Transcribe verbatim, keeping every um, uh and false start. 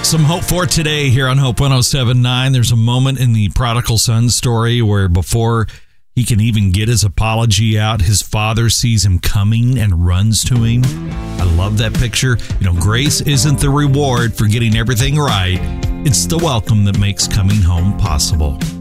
Some hope for today here on Hope one oh seven point nine. There's a moment in the prodigal son story where before he can even get his apology out, his father sees him coming and runs to him. I love that picture. You know, grace isn't the reward for getting everything right. It's the welcome that makes coming home possible.